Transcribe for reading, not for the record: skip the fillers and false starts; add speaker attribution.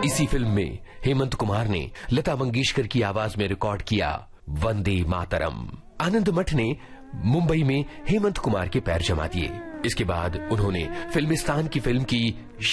Speaker 1: इसी फिल्म में हेमंत कुमार ने लता मंगेशकर की आवाज में रिकॉर्ड किया वंदे मातरम। आनंद मठ ने मुंबई में हेमंत कुमार के पैर जमा दिए। इसके बाद उन्होंने फिल्मिस्तान की फिल्म की